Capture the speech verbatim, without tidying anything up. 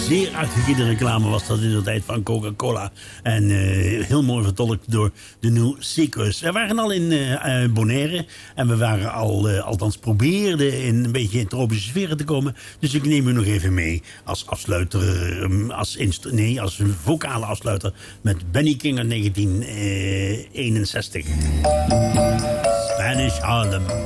zeer uitgekiende reclame was dat in de tijd van Coca-Cola. En uh, heel mooi vertolkt door de New Seekers. We waren al in uh, Bonaire. En we waren al, uh, althans probeerden in een beetje in tropische sferen te komen. Dus ik neem u nog even mee als afsluiter. Um, als inst- nee, als vocale afsluiter. Met Benny King uit negentien eenenzestig. Spanish Harlem.